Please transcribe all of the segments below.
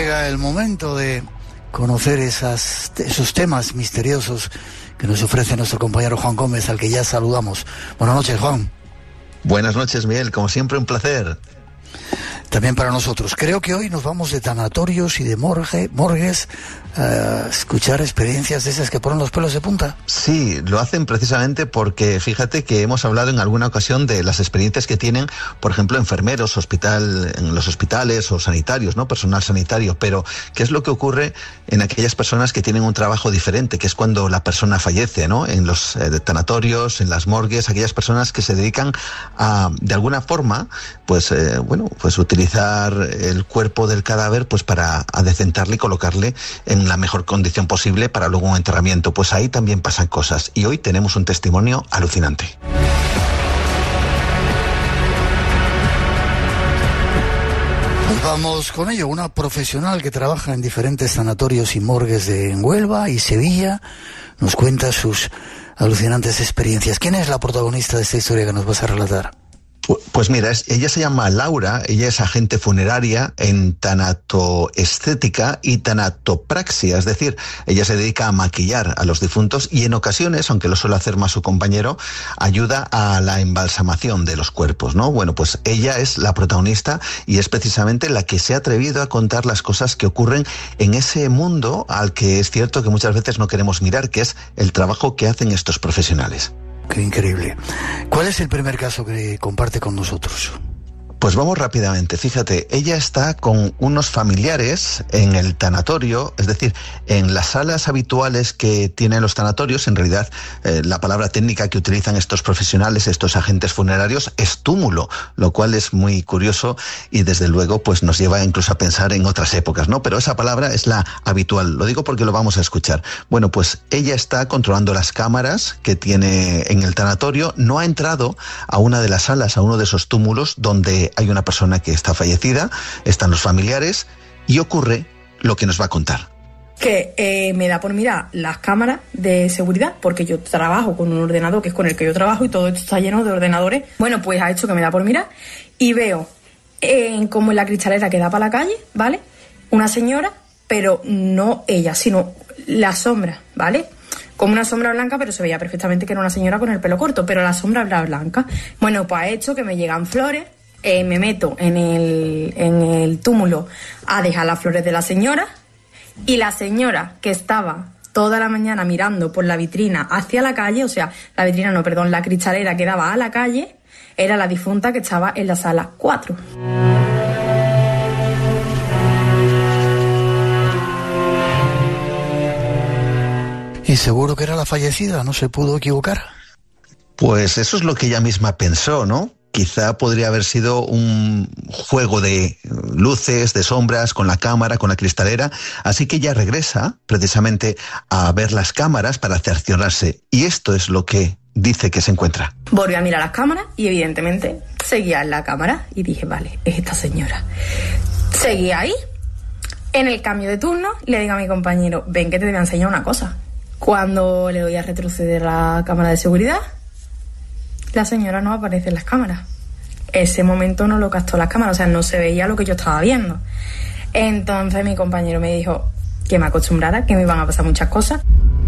llega el momento de conocer esos temas misteriosos que nos ofrece nuestro compañero Juan Gómez, al que ya saludamos. Buenas noches, Juan. Buenas noches, Miguel. Como siempre, un placer. También para nosotros. Creo que hoy nos vamos de tanatorios y de morgues a escuchar experiencias de esas que ponen los pelos de punta. Sí, lo hacen precisamente porque fíjate que hemos hablado en alguna ocasión de las experiencias que tienen, por ejemplo, enfermeros, en los hospitales o sanitarios, ¿no? Personal sanitario. Pero ¿qué es lo que ocurre en aquellas personas que tienen un trabajo diferente? Que es cuando la persona fallece, ¿no? En los tanatorios, en las morgues, aquellas personas que se dedican a, de alguna forma, pues utilizar el cuerpo del cadáver pues para adecentarle y colocarle en la mejor condición posible para luego un enterramiento. Pues ahí también pasan cosas y hoy tenemos un testimonio alucinante. Pues vamos con ello. Una profesional que trabaja en diferentes sanatorios y morgues de Huelva y Sevilla nos cuenta sus alucinantes experiencias. ¿Quién es la protagonista de esta historia que nos vas a relatar? Pues mira, ella se llama Laura, ella es agente funeraria en tanatoestética y tanatopraxia, es decir, ella se dedica a maquillar a los difuntos y en ocasiones, aunque lo suele hacer más su compañero, ayuda a la embalsamación de los cuerpos, ¿no? Bueno, pues ella es la protagonista y es precisamente la que se ha atrevido a contar las cosas que ocurren en ese mundo al que es cierto que muchas veces no queremos mirar, que es el trabajo que hacen estos profesionales. Qué increíble. ¿Cuál es el primer caso que comparte con nosotros? Pues vamos rápidamente. Fíjate, ella está con unos familiares en el tanatorio, es decir, en las salas habituales que tienen los tanatorios. En realidad, la palabra técnica que utilizan estos profesionales, estos agentes funerarios, es túmulo, lo cual es muy curioso y desde luego pues nos lleva incluso a pensar en otras épocas, ¿no? Pero esa palabra es la habitual. Lo digo porque lo vamos a escuchar. Bueno, pues ella está controlando las cámaras que tiene en el tanatorio. No ha entrado a una de las salas, a uno de esos túmulos donde hay una persona que está fallecida, están los familiares y ocurre lo que nos va a contar. Que me da por mirar las cámaras de seguridad, porque yo trabajo con un ordenador que es con el que yo trabajo y todo esto está lleno de ordenadores. Bueno, pues ha hecho que me da por mirar y veo como en la cristalera que da para la calle, ¿vale? Una señora, pero no ella, sino la sombra, ¿vale? Como una sombra blanca, pero se veía perfectamente que era una señora con el pelo corto, pero la sombra era blanca. Bueno, pues ha hecho que me llegan flores. Me meto en el túmulo a dejar las flores de la señora y la señora que estaba toda la mañana mirando por la vitrina hacia la calle, o sea, la cristalera que daba a la calle, era la difunta que estaba en la sala 4. ¿Y seguro que era la fallecida? ¿No se pudo equivocar? Pues eso es lo que ella misma pensó, ¿no? Quizá podría haber sido un juego de luces, de sombras, con la cámara, con la cristalera. Así que ella regresa precisamente a ver las cámaras para cerciorarse. Y esto es lo que dice que se encuentra. Volví a mirar las cámaras y evidentemente seguía en la cámara. Y dije, vale, es esta señora. Seguí ahí. En el cambio de turno le digo a mi compañero, ven que te voy a enseñar una cosa. Cuando le doy a retroceder la cámara de seguridad, la señora no aparece en las cámaras. Ese momento no lo captó las cámaras, o sea, no se veía lo que yo estaba viendo. Entonces mi compañero me dijo que me acostumbrara, que me iban a pasar muchas cosas.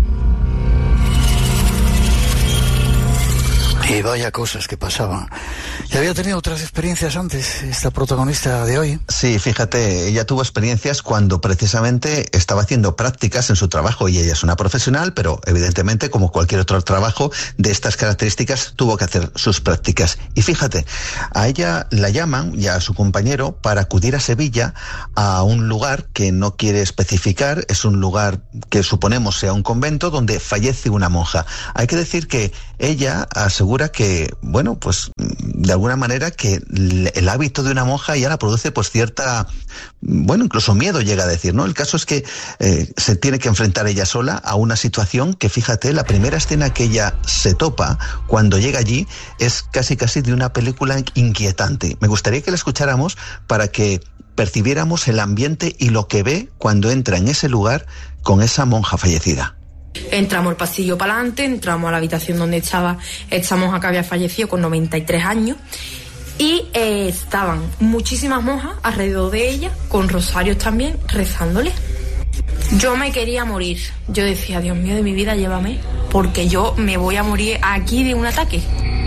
Y vaya cosas que pasaban. ¿Ya había tenido otras experiencias antes, esta protagonista de hoy? Sí, fíjate, ella tuvo experiencias cuando precisamente estaba haciendo prácticas en su trabajo y ella es una profesional, pero evidentemente, como cualquier otro trabajo de estas características, tuvo que hacer sus prácticas. Y fíjate, a ella la llaman, y a su compañero, para acudir a Sevilla a un lugar que no quiere especificar, es un lugar que suponemos sea un convento donde fallece una monja. Hay que decir que ella asegura que, bueno, pues de alguna manera que el hábito de una monja ya la produce pues cierta, bueno, incluso miedo llega a decir, ¿no? El caso es que se tiene que enfrentar ella sola a una situación que, fíjate, la primera escena que ella se topa cuando llega allí es casi de una película inquietante. Me gustaría que la escucháramos para que percibiéramos el ambiente y lo que ve cuando entra en ese lugar con esa monja fallecida. Entramos el pasillo para adelante, entramos a la habitación donde estaba esta monja que había fallecido con 93 años Y estaban muchísimas monjas alrededor de ella, con rosarios también, rezándole. Yo me quería morir. Yo decía, Dios mío de mi vida, llévame, porque yo me voy a morir aquí de un ataque.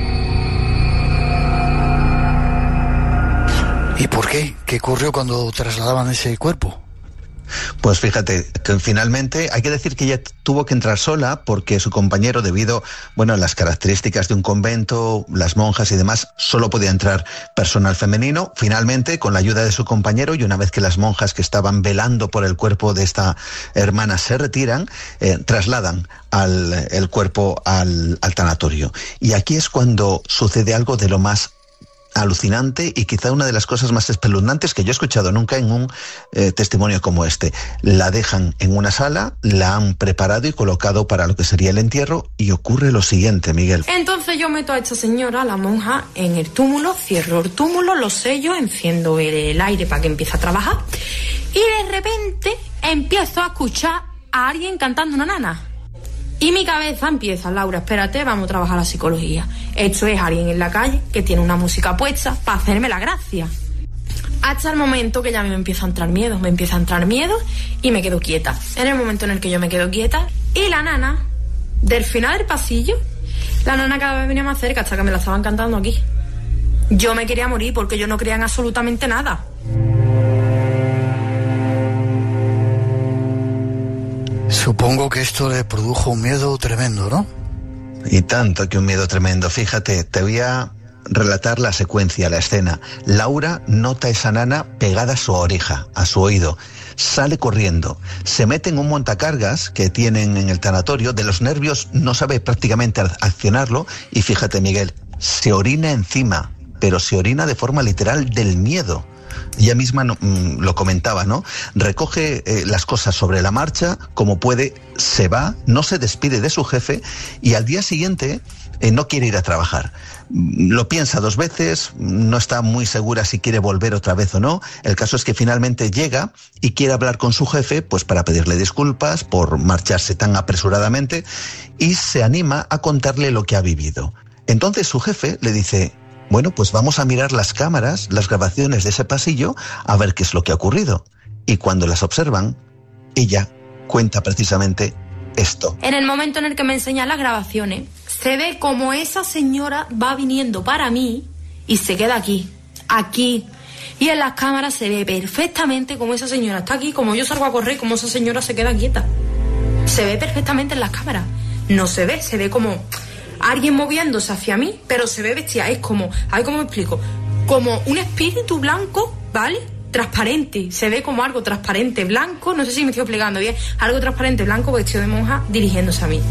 ¿Y por qué? ¿Qué ocurrió cuando trasladaban ese cuerpo? Pues fíjate, que finalmente hay que decir que ella tuvo que entrar sola porque su compañero, debido, a las características de un convento, las monjas y demás, solo podía entrar personal femenino. Finalmente, con la ayuda de su compañero, y una vez que las monjas que estaban velando por el cuerpo de esta hermana se retiran, trasladan el cuerpo al tanatorio. Y aquí es cuando sucede algo de lo más alucinante y quizá una de las cosas más espeluznantes que yo he escuchado nunca en un testimonio como este. La dejan en una sala, la han preparado y colocado para lo que sería el entierro, y ocurre lo siguiente, Miguel. Entonces yo meto a esta señora, la monja, en el túmulo, cierro el túmulo, lo sello, enciendo el aire para que empiece a trabajar, y de repente empiezo a escuchar a alguien cantando una nana. Y mi cabeza empieza, Laura, espérate, vamos a trabajar la psicología. Esto es alguien en la calle que tiene una música puesta para hacerme la gracia. Hasta el momento que ya me empieza a entrar miedo, y me quedo quieta. En el momento en el que yo me quedo quieta, y la nana, del final del pasillo, la nana cada vez venía más cerca hasta que me la estaban cantando aquí. Yo me quería morir porque yo no creía en absolutamente nada. Supongo que esto le produjo un miedo tremendo, ¿no? Y tanto que un miedo tremendo. Fíjate, te voy a relatar la secuencia, la escena. Laura nota esa nana pegada a su oreja, a su oído. Sale corriendo, se mete en un montacargas que tienen en el tanatorio. De los nervios no sabe prácticamente accionarlo. Y fíjate, Miguel, se orina encima, pero se orina de forma literal del miedo. Ella misma lo comentaba, ¿no? Recoge las cosas sobre la marcha, como puede, se va, no se despide de su jefe, y al día siguiente no quiere ir a trabajar. Lo piensa 2 veces, no está muy segura si quiere volver otra vez o no. El caso es que finalmente llega y quiere hablar con su jefe, pues para pedirle disculpas por marcharse tan apresuradamente, y se anima a contarle lo que ha vivido. Entonces su jefe le dice: bueno, pues vamos a mirar las cámaras, las grabaciones de ese pasillo, a ver qué es lo que ha ocurrido. Y cuando las observan, ella cuenta precisamente esto. En el momento en el que me enseñan las grabaciones, se ve como esa señora va viniendo para mí y se queda aquí. Y en las cámaras se ve perfectamente como esa señora está aquí, como yo salgo a correr, como esa señora se queda quieta. Se ve perfectamente en las cámaras. No se ve como alguien moviéndose hacia mí, pero se ve vestida. Es como, a ver cómo me explico, como un espíritu blanco, ¿vale? Transparente, se ve como algo transparente, blanco, no sé si me estoy explicando bien, algo transparente, blanco, vestido de monja, dirigiéndose a mí.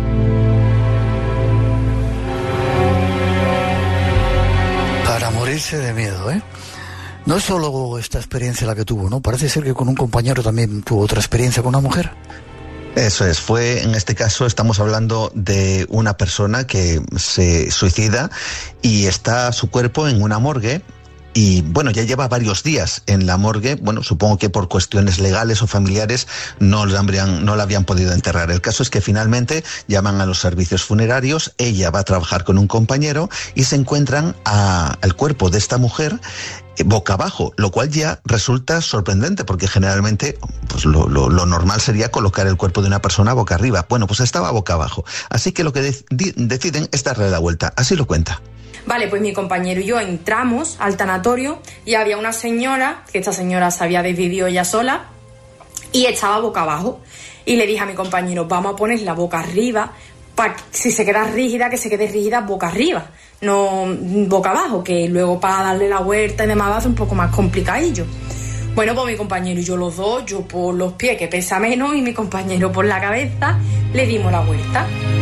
Para morirse de miedo, ¿eh? No es solo esta experiencia la que tuvo, ¿no? Parece ser que con un compañero también tuvo otra experiencia con una mujer. Eso es, en este caso estamos hablando de una persona que se suicida y está su cuerpo en una morgue. Y bueno, ya lleva varios días en la morgue. Bueno, supongo que por cuestiones legales o familiares no la habían podido enterrar. El caso es que finalmente llaman a los servicios funerarios. Ella va a trabajar con un compañero y se encuentran al cuerpo de esta mujer boca abajo, lo cual ya resulta sorprendente porque generalmente pues lo normal sería colocar el cuerpo de una persona boca arriba. Bueno, pues estaba boca abajo. Así que lo que deciden es darle la vuelta. Así lo cuenta. Vale, pues mi compañero y yo entramos al tanatorio y había una señora, que esta señora se había desvivido ella sola y estaba boca abajo. Y le dije a mi compañero, vamos a poner la boca arriba, para si se queda rígida, que se quede rígida boca arriba, no boca abajo, que luego para darle la vuelta y demás va a ser un poco más complicadillo. Bueno, pues mi compañero y yo los dos, yo por los pies que pesa menos y mi compañero por la cabeza, le dimos la vuelta.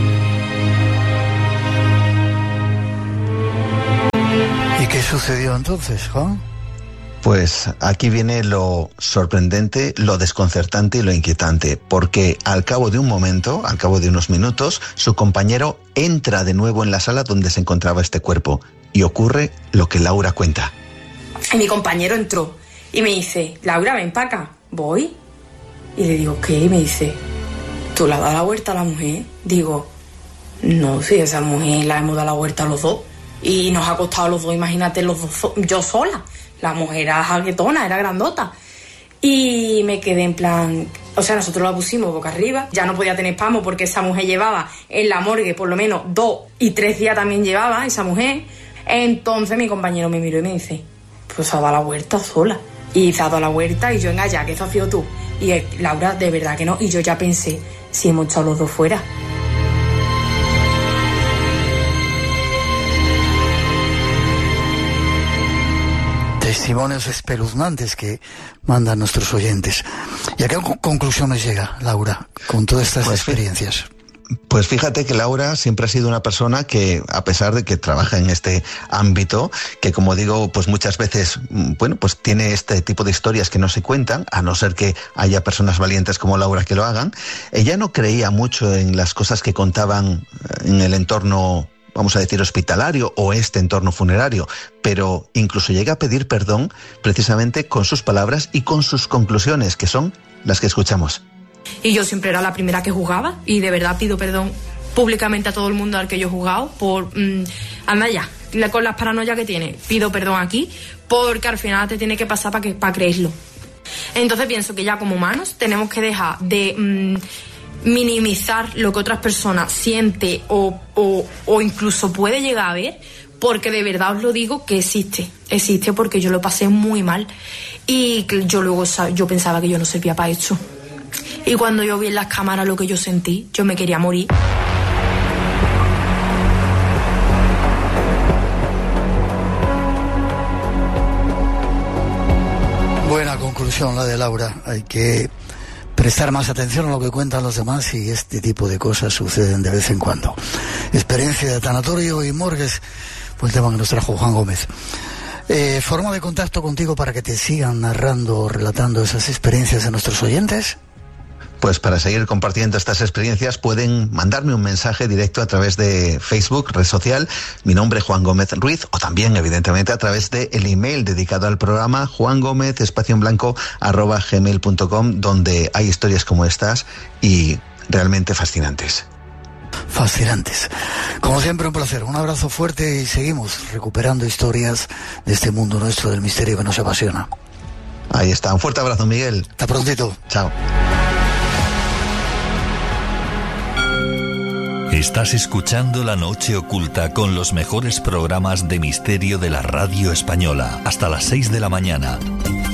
¿Y qué sucedió entonces, Juan? Pues aquí viene lo sorprendente, lo desconcertante y lo inquietante, porque al cabo de un momento, al cabo de unos minutos, su compañero entra de nuevo en la sala donde se encontraba este cuerpo y ocurre lo que Laura cuenta. Y mi compañero entró y me dice, Laura, ven para acá. Voy. Y le digo, ¿qué? Y me dice, ¿tú le has dado la vuelta a la mujer? Digo, no, si esa mujer la hemos dado la vuelta a los dos. Y nos ha acostado los dos, imagínate, los dos, yo sola. La mujer era jaguetona, era grandota. Y me quedé en plan... O sea, nosotros la pusimos boca arriba. Ya no podía tener espasmo porque esa mujer llevaba en la morgue por lo menos 2 y 3 días también llevaba esa mujer. Entonces mi compañero me miró y me dice, pues se ha dado la vuelta sola. Y se ha dado la vuelta y yo, venga ya, que eso ha sido tú. Y Laura, de verdad que no. Y yo ya pensé, si hemos echado los dos fuera. Testimonios espeluznantes que mandan nuestros oyentes. ¿Y a qué conclusiones llega, Laura, con todas estas experiencias? Pues fíjate que Laura siempre ha sido una persona que, a pesar de que trabaja en este ámbito, que como digo, pues muchas veces, bueno, pues tiene este tipo de historias que no se cuentan, a no ser que haya personas valientes como Laura que lo hagan. Ella no creía mucho en las cosas que contaban en el entorno, vamos a decir, hospitalario o este entorno funerario, pero incluso llega a pedir perdón precisamente con sus palabras y con sus conclusiones, que son las que escuchamos. Y yo siempre era la primera que juzgaba y de verdad pido perdón públicamente a todo el mundo al que yo he juzgado por... anda ya, con las paranoias que tiene. Pido perdón aquí porque al final te tiene que pasar para creerlo. Entonces pienso que ya como humanos tenemos que dejar de minimizar lo que otras personas sienten o incluso puede llegar a ver, porque de verdad os lo digo que existe porque yo lo pasé muy mal y yo luego yo pensaba que yo no servía para esto. Y cuando yo vi en las cámaras lo que yo sentí, yo me quería morir. Buena conclusión la de Laura. Hay que prestar más atención a lo que cuentan los demás y este tipo de cosas suceden de vez en cuando. Experiencia de tanatorio y morgues, pues el tema que nos trajo Juan Gómez. ¿Forma de contacto contigo para que te sigan narrando o relatando esas experiencias de nuestros oyentes? Pues para seguir compartiendo estas experiencias pueden mandarme un mensaje directo a través de Facebook, red social, mi nombre Juan Gómez Ruiz, o también evidentemente a través de el email dedicado al programa juangomez_gmail.com, donde hay historias como estas y realmente fascinantes. Fascinantes. Como siempre, un placer. Un abrazo fuerte y seguimos recuperando historias de este mundo nuestro del misterio que nos apasiona. Ahí está. Un fuerte abrazo, Miguel. Hasta prontito. Chao. Estás escuchando La Noche Oculta con los mejores programas de misterio de la radio española. Hasta las 6 de la mañana.